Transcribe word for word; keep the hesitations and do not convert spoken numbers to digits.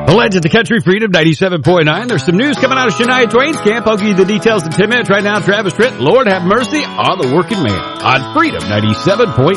The Legend of Country Freedom ninety-seven point nine. There's some news coming out of Shania Twain's camp. I'll give you the details in ten minutes. Right now, Travis Tritt, Lord Have Mercy on the Working Man on Freedom ninety-seven point